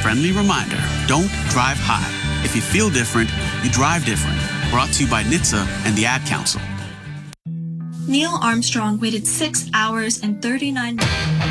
Friendly reminder, don't drive high. If you feel different, you drive different. Brought to you by NHTSA and the Ad Council. Neil Armstrong waited 6 hours and 39 minutes.